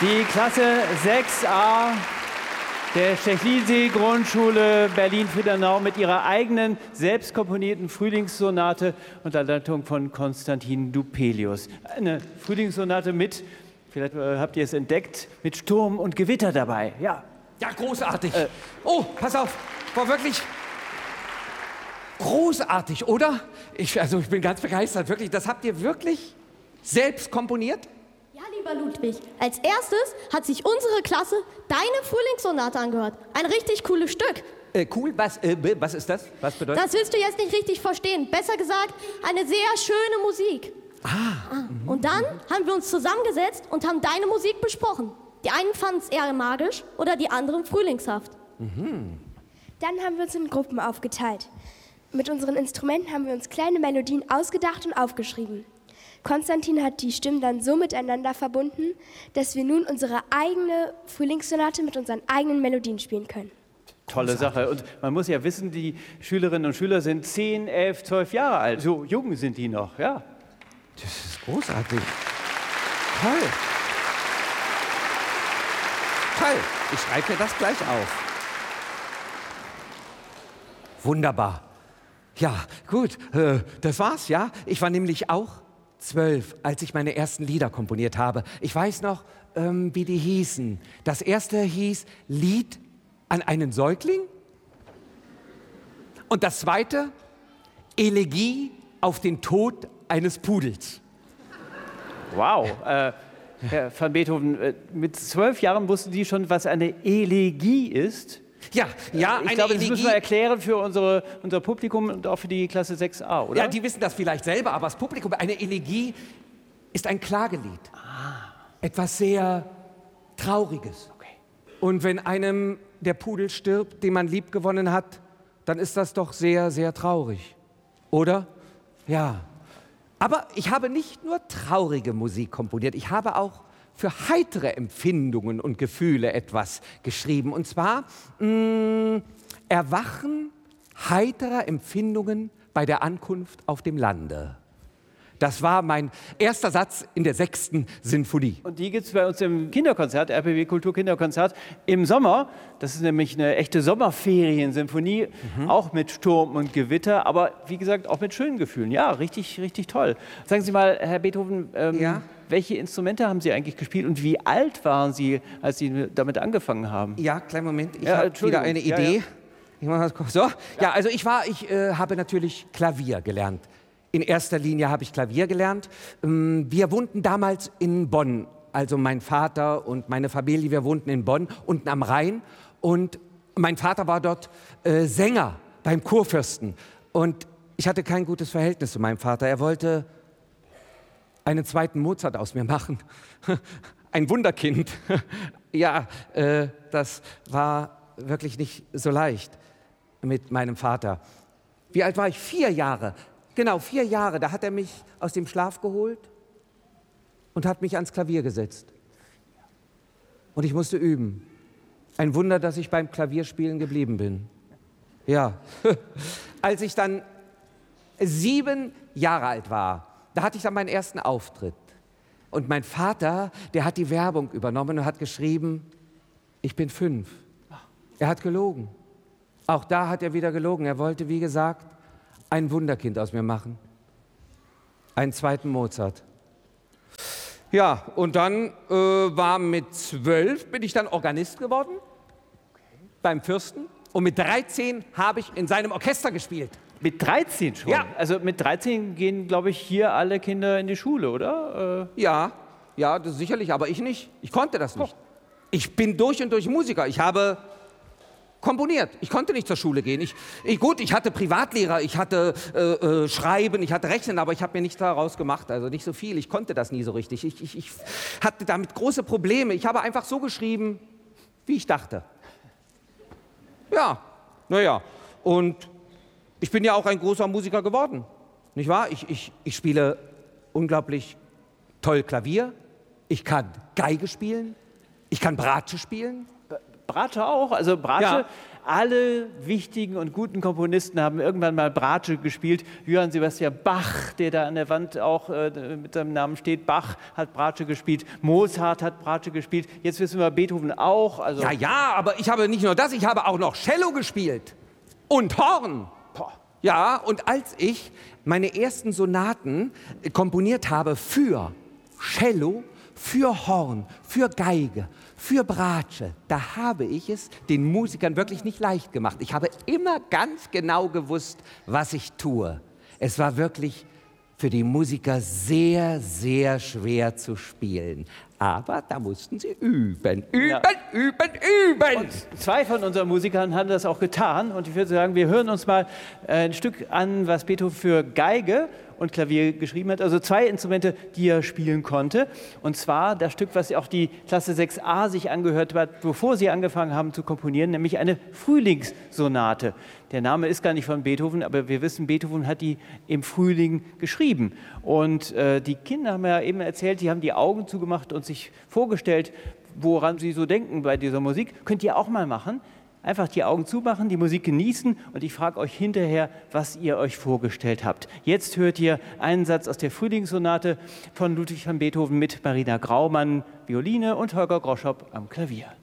Die Klasse 6a der Stechlinsee-Grundschule Berlin-Friedernau mit ihrer eigenen, selbst komponierten Frühlingssonate unter Leitung von Konstantin Dupelius. Eine Frühlingssonate mit, vielleicht habt ihr es entdeckt, mit Sturm und Gewitter dabei. Ja, ja, großartig. Oh, pass auf, war wirklich großartig, oder? Ich bin ganz begeistert, wirklich. Das habt ihr wirklich selbst komponiert? Ja, lieber Ludwig, als erstes hat sich unsere Klasse deine Frühlingssonate angehört. Ein richtig cooles Stück. Cool, was ist das? Was bedeutet das? Das willst du jetzt nicht richtig verstehen. Besser gesagt, eine sehr schöne Musik. Und dann haben wir uns zusammengesetzt und haben deine Musik besprochen. Die einen fanden es eher magisch oder die anderen frühlingshaft. Dann haben wir uns in Gruppen aufgeteilt. Mit unseren Instrumenten haben wir uns kleine Melodien ausgedacht und aufgeschrieben. Konstantin hat die Stimmen dann so miteinander verbunden, dass wir nun unsere eigene Frühlingssonate mit unseren eigenen Melodien spielen können. Tolle Sache. Und man muss ja wissen, die Schülerinnen und Schüler sind 10, 11, 12 Jahre alt. So jung sind die noch, ja. Das ist großartig. Toll. Toll. Ich schreibe mir das gleich auf. Wunderbar. Ja, gut. Das war's, ja. Ich war nämlich auch 12, als ich meine ersten Lieder komponiert habe. Ich weiß noch, wie die hießen. Das erste hieß Lied an einen Säugling. Und das zweite, Elegie auf den Tod eines Pudels. Wow. Herr van Beethoven, mit 12 Jahren wussten Sie schon, was eine Elegie ist? Ja, ich glaube, das müssen wir erklären für unser Publikum und auch für die Klasse 6a, oder? Ja, die wissen das vielleicht selber, aber das Publikum, eine Elegie ist ein Klagelied. Etwas sehr Trauriges. Okay. Und wenn einem der Pudel stirbt, den man liebgewonnen hat, dann ist das doch sehr, sehr traurig. Oder? Ja. Aber ich habe nicht nur traurige Musik komponiert, ich habe auch für heitere Empfindungen und Gefühle etwas geschrieben. Und zwar Erwachen heiterer Empfindungen bei der Ankunft auf dem Lande. Das war mein erster Satz in der 6. Sinfonie. Und die gibt es bei uns im Kinderkonzert, RBB Kulturkinderkonzert, im Sommer. Das ist nämlich eine echte Sommerferiensinfonie, auch mit Sturm und Gewitter, aber wie gesagt auch mit schönen Gefühlen. Ja, richtig, richtig toll. Sagen Sie mal, Herr Beethoven, welche Instrumente haben Sie eigentlich gespielt und wie alt waren Sie, als Sie damit angefangen haben? Ja, kleinen Moment, ich habe wieder eine Idee. Ja. Ich mach das kurz. So. Ja, also ich habe natürlich Klavier gelernt. In erster Linie habe ich Klavier gelernt. Wir wohnten damals in Bonn. Also mein Vater und meine Familie, wir wohnten in Bonn, unten am Rhein. Und mein Vater war dort Sänger beim Kurfürsten. Und ich hatte kein gutes Verhältnis zu meinem Vater. Er wollte einen zweiten Mozart aus mir machen. Ein Wunderkind. Ja, das war wirklich nicht so leicht mit meinem Vater. Wie alt war ich? 4 Jahre. Genau, 4 Jahre. Da hat er mich aus dem Schlaf geholt und hat mich ans Klavier gesetzt. Und ich musste üben. Ein Wunder, dass ich beim Klavierspielen geblieben bin. Ja. Als ich dann 7 Jahre alt war, da hatte ich dann meinen ersten Auftritt. Und mein Vater, der hat die Werbung übernommen und hat geschrieben, ich bin 5. Er hat gelogen. Auch da hat er wieder gelogen. Er wollte, wie gesagt, ein Wunderkind aus mir machen. Einen zweiten Mozart. Ja, und dann war mit 12 bin ich dann Organist geworden, beim Fürsten. Und mit 13 habe ich in seinem Orchester gespielt. Mit 13 schon? Ja. Also mit 13 gehen, glaube ich, hier alle Kinder in die Schule, oder? Ja, das sicherlich, aber ich nicht. Ich konnte das nicht. Ich bin durch und durch Musiker. Ich habe komponiert. Ich konnte nicht zur Schule gehen. Ich hatte Privatlehrer, ich hatte Schreiben, ich hatte Rechnen, aber ich habe mir nichts daraus gemacht, also nicht so viel. Ich konnte das nie so richtig. Ich hatte damit große Probleme. Ich habe einfach so geschrieben, wie ich dachte. Ja, naja. Und ich bin ja auch ein großer Musiker geworden, nicht wahr? Ich spiele unglaublich toll Klavier, ich kann Geige spielen, ich kann Bratsche spielen. Bratsche auch? Also Bratsche, Ja. Alle wichtigen und guten Komponisten haben irgendwann mal Bratsche gespielt. Johann Sebastian Bach, der da an der Wand auch mit seinem Namen steht, Bach hat Bratsche gespielt, Mozart hat Bratsche gespielt, jetzt wissen wir Beethoven auch. Also Ja, aber ich habe nicht nur das, ich habe auch noch Cello gespielt und Horn. Ja, und als ich meine ersten Sonaten komponiert habe für Cello, für Horn, für Geige, für Bratsche, da habe ich es den Musikern wirklich nicht leicht gemacht. Ich habe immer ganz genau gewusst, was ich tue. Es war wirklich für die Musiker sehr, sehr schwer zu spielen. Aber da mussten sie üben. Und zwei von unseren Musikern haben das auch getan. Und ich würde sagen, wir hören uns mal ein Stück an, was Beethoven für Geige und Klavier geschrieben hat. Also zwei Instrumente, die er spielen konnte. Und zwar das Stück, was auch die Klasse 6a sich angehört hat, bevor sie angefangen haben zu komponieren, nämlich eine Frühlingssonate. Der Name ist gar nicht von Beethoven, aber wir wissen, Beethoven hat die im Frühling geschrieben. Und die Kinder haben ja eben erzählt, die haben die Augen zugemacht und sich vorgestellt, woran sie so denken bei dieser Musik. Könnt ihr auch mal machen. Einfach die Augen zumachen, die Musik genießen und ich frage euch hinterher, was ihr euch vorgestellt habt. Jetzt hört ihr einen Satz aus der Frühlingssonate von Ludwig van Beethoven mit Marina Graumann, Violine und Holger Groschopp am Klavier.